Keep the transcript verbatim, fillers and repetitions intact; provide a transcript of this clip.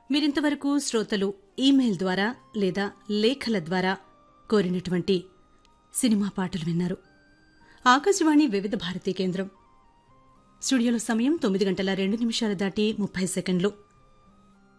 మీరింతవరకు శ్రోతలు ఈమెయిల్ ద్వారా లేదా లేఖల ద్వారా కోరినటువంటి సినిమా పాటలు విన్నారు. ఆకాశవాణి వివిధ భారతీ కేంద్రం స్టూడియోలో సమయం తొమ్మిది గంటల రెండు నిమిషాలు దాటి ముప్పై సెకండ్లు.